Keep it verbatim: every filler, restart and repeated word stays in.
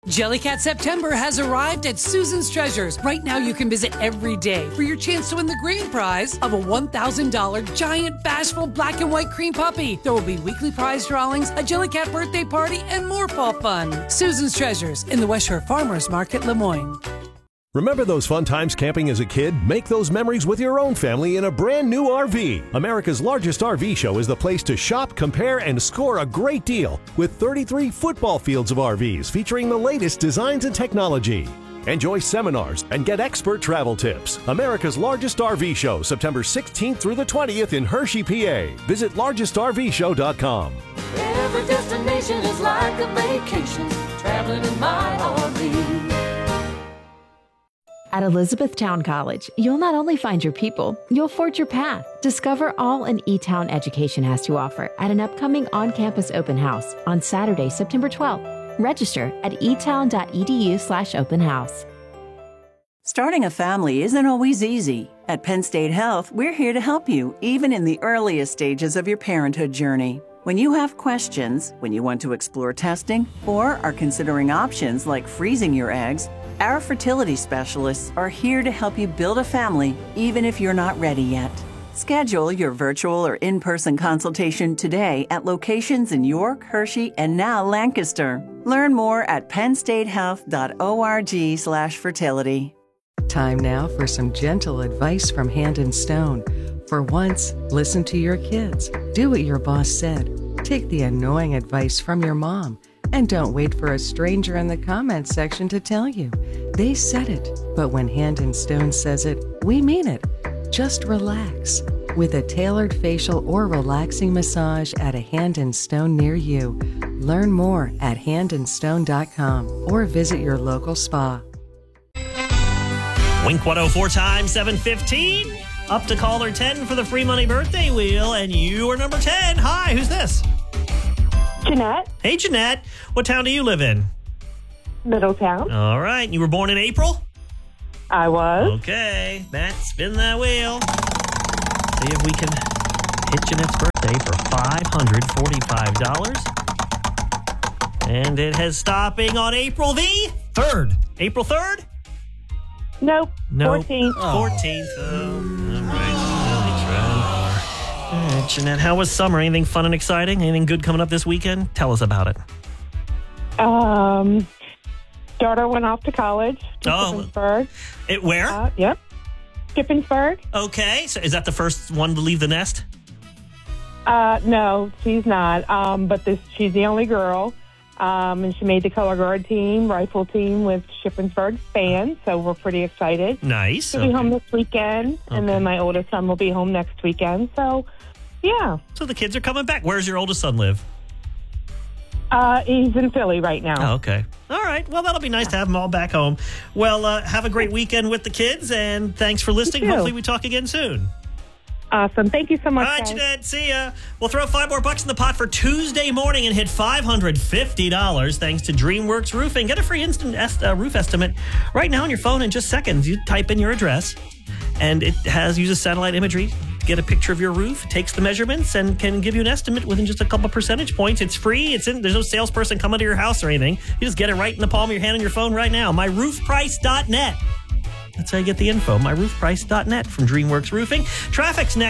Jellycat September has arrived at Susan's Treasures. Right now you can visit every day for your chance to win the grand prize of a one thousand dollars giant bashful black and white cream puppy. There will be weekly prize drawings, a Jellycat birthday party, and more fall fun. Susan's Treasures in the West Shore Farmers Market, Lemoyne. Remember those fun times camping as a kid? Make those memories with your own family in a brand new R V. America's largest R V show is the place to shop, compare, and score a great deal with thirty-three football fields of R Vs featuring the latest designs and technology. Enjoy seminars and get expert travel tips. America's largest R V show, September sixteenth through the twentieth in Hershey, P A. Visit largest R V show dot com. Every destination is like a vacation, traveling in my R V. At Elizabethtown College, you'll not only find your people, you'll forge your path. Discover all an E-Town education has to offer at an upcoming on-campus open house on Saturday, September twelfth. Register at etown.edu slash open house. Starting a family isn't always easy. At Penn State Health, we're here to help you, even in the earliest stages of your parenthood journey. When you have questions, when you want to explore testing, or are considering options like freezing your eggs, our fertility specialists are here to help you build a family, even if you're not ready yet. Schedule your virtual or in-person consultation today at locations in York, Hershey, and now Lancaster. Learn more at pennstatehealth.org slash fertility. Time now for some gentle advice from Hand and Stone. For once, listen to your kids. Do what your boss said. Take the annoying advice from your mom. And don't wait for a stranger in the comments section to tell you. They said it, but when Hand and Stone says it, we mean it. Just relax. With a tailored facial or relaxing massage at a Hand and Stone near you. Learn more at hand and stone dot com or visit your local spa. Wink one oh four times seven fifteen. Up to caller ten for the free money birthday wheel, and you are number ten. Hi, who's this? Jeanette. Hey, Jeanette. What town do you live in? Middletown. All right. You were born in April? I was. Okay. Matt, spin that wheel. See if we can hit Jeanette's birthday for five hundred forty-five dollars. And it has stopping on April the third. April third? Nope. Nope. fourteenth. Oh. fourteenth. Oh, all right. All right, Jeanette, how was summer? Anything fun and exciting? Anything good coming up this weekend? Tell us about it. Um, daughter went off to college. To Oh. Skippensburg. It, where? Uh, yep. Skippensburg. Okay. So is that the first one to leave the nest? Uh, no, she's not. Um, but this, she's the only girl. Um, and she made the color guard team, rifle team with Shippensburg band. So we're pretty excited. Nice. She'll Okay. be home this weekend. Okay. And then my oldest son will be home next weekend. So, yeah. So the kids are coming back. Where's your oldest son live? Uh, he's in Philly right now. Oh, okay. All right. Well, that'll be nice to have them all back home. Well, uh, have a great weekend with the kids, and thanks for listening. You too. Hopefully we talk again soon. Awesome. Thank you so much, All right, guys. Jeanette. See ya. We'll throw five more bucks in the pot for Tuesday morning and hit five hundred fifty dollars thanks to DreamWorks Roofing. Get a free instant est- uh, roof estimate right now on your phone in just seconds. You type in your address, and it has uses satellite imagery to get a picture of your roof, takes the measurements, and can give you an estimate within just a couple percentage points. It's free. It's in. There's no salesperson coming to your house or anything. You just get it right in the palm of your hand on your phone right now. my roof price dot net. That's how you get the info. my roof price dot net from DreamWorks Roofing. Traffic's next.